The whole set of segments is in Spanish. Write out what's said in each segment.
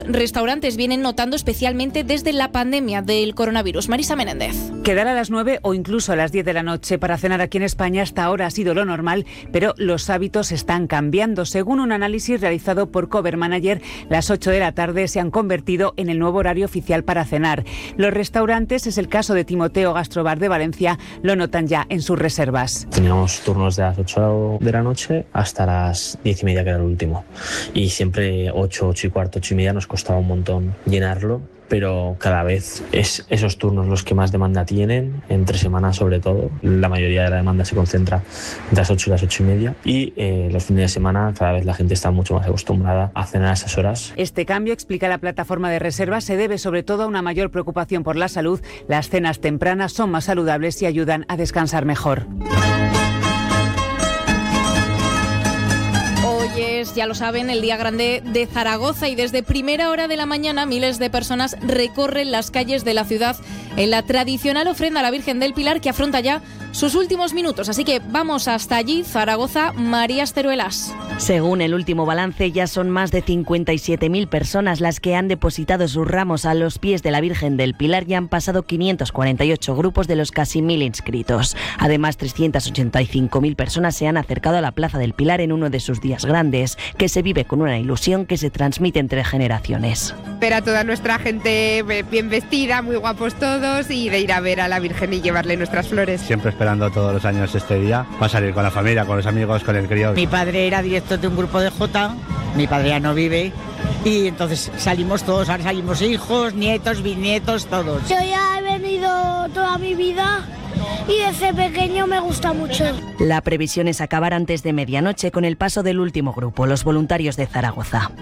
Restaurantes vienen notando especialmente desde la pandemia del coronavirus. Marisa Menéndez. Quedar a las 9 o incluso a las 10 de la noche para cenar aquí en España hasta ahora ha sido lo normal, pero los hábitos están cambiando. Según un análisis realizado por Cover Manager, las 8 de la tarde se han convertido en el nuevo horario oficial para cenar. Los restaurantes, es el caso de Timoteo Gastrobar de Valencia, lo notan ya en sus reservas. Teníamos turnos de las 8 de la noche hasta las 10:30, que era el último. Y siempre 8 y cuarto, 8:30 nos costaba un montón llenarlo, pero cada vez es esos turnos los que más demanda tienen, entre semanas sobre todo. La mayoría de la demanda se concentra entre las 8 y las 8:30 y los fines de semana cada vez la gente está mucho más acostumbrada a cenar a esas horas. Este cambio, explica la plataforma de reservas, se debe sobre todo a una mayor preocupación por la salud. Las cenas tempranas son más saludables y ayudan a descansar mejor. Ya lo saben, el día grande de Zaragoza, y desde primera hora de la mañana miles de personas recorren las calles de la ciudad en la tradicional ofrenda a la Virgen del Pilar, que afronta ya sus últimos minutos. Así que vamos hasta allí, Zaragoza, María Esteruelas. Según el último balance, ya son más de 57.000 personas las que han depositado sus ramos a los pies de la Virgen del Pilar y han pasado 548 grupos de los casi 1.000 inscritos. Además, 385.000 personas se han acercado a la Plaza del Pilar en uno de sus días grandes, que se vive con una ilusión que se transmite entre generaciones. Ver a toda nuestra gente bien vestida, muy guapos todos, y de ir a ver a la Virgen y llevarle nuestras flores. Siempre esperando todos los años este día, para salir con la familia, con los amigos, con el crío. Mi padre era director de un grupo de Jota, mi padre ya no vive, y entonces salimos todos, ahora salimos hijos, nietos, bisnietos, todos. Yo ya he venido toda mi vida y desde pequeño me gusta mucho. La previsión es acabar antes de medianoche con el paso del último grupo, los voluntarios de Zaragoza.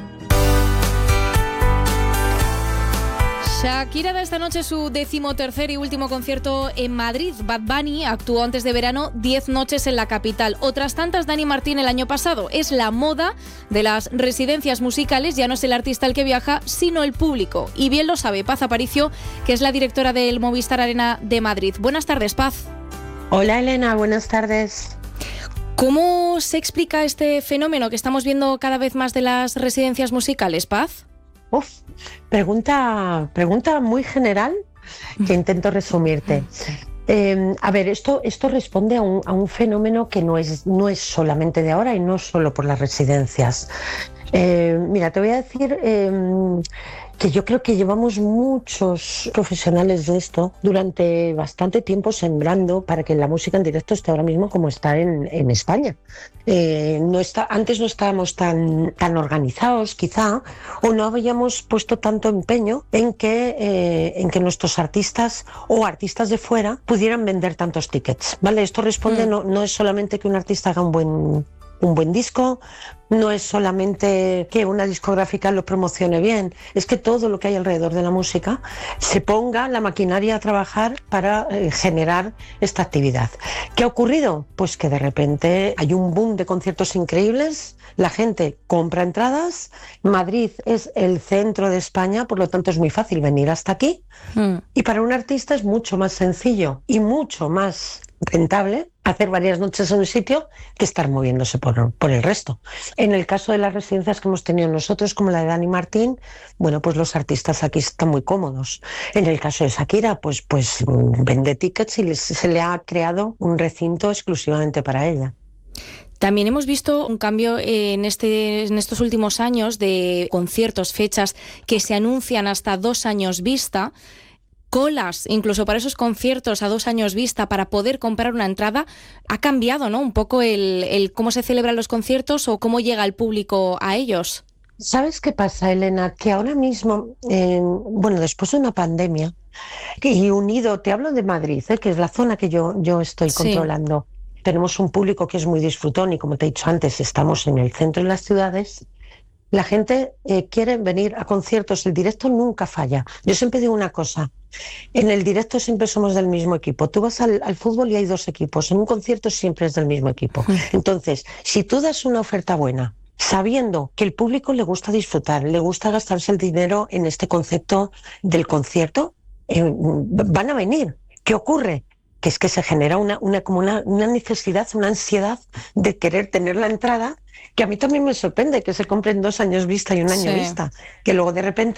Shakira da esta noche su 13º y último concierto en Madrid. Bad Bunny actuó antes de verano 10 noches en la capital. Otras tantas Dani Martín el año pasado. Es la moda de las residencias musicales. Ya no es el artista el que viaja, sino el público. Y bien lo sabe Paz Aparicio, que es la directora del Movistar Arena de Madrid. Buenas tardes, Paz. Hola, Elena. Buenas tardes. ¿Cómo se explica este fenómeno que estamos viendo cada vez más de las residencias musicales, Paz? Pregunta muy general que intento resumirte. A ver, esto responde a un fenómeno que no es solamente de ahora y no solo por las residencias. Mira, te voy a decir que yo creo que llevamos muchos profesionales de esto durante bastante tiempo sembrando para que la música en directo esté ahora mismo como está en España. Antes no estábamos tan organizados, quizá, o no habíamos puesto tanto empeño en que nuestros artistas o artistas de fuera pudieran vender tantos tickets, ¿vale? Esto responde, no es solamente que un artista haga un buen disco, no es solamente que una discográfica lo promocione bien, es que todo lo que hay alrededor de la música se ponga la maquinaria a trabajar para generar esta actividad. ¿Qué ha ocurrido? Pues que de repente hay un boom de conciertos increíbles, la gente compra entradas, Madrid es el centro de España, por lo tanto es muy fácil venir hasta aquí, y para un artista es mucho más sencillo y mucho más rentable hacer varias noches en un sitio que estar moviéndose por el resto. En el caso de las residencias que hemos tenido nosotros, como la de Dani Martín, bueno, pues los artistas aquí están muy cómodos. En el caso de Shakira, pues vende tickets y se le ha creado un recinto exclusivamente para ella. También hemos visto un cambio en estos últimos años de conciertos, fechas que se anuncian hasta 2 años vista, colas incluso para esos conciertos a 2 años vista para poder comprar una entrada. Ha cambiado, ¿no?, un poco el cómo se celebran los conciertos o cómo llega el público a ellos. ¿Sabes qué pasa, Elena? Que ahora mismo, después de una pandemia, y unido, te hablo de Madrid, que es la zona que yo estoy controlando, tenemos un público que es muy disfrutón y, como te he dicho antes, estamos en el centro de las ciudades. La gente quiere venir a conciertos, el directo nunca falla. Yo siempre digo una cosa, en el directo siempre somos del mismo equipo. Tú vas al fútbol y hay 2 equipos, en un concierto siempre es del mismo equipo. Entonces, si tú das una oferta buena, sabiendo que el público le gusta disfrutar, le gusta gastarse el dinero en este concepto del concierto, van a venir. ¿Qué ocurre? que es que se genera una necesidad, una ansiedad de querer tener la entrada, que a mí también me sorprende que se compren 2 años vista y 1 año vista, que luego de repente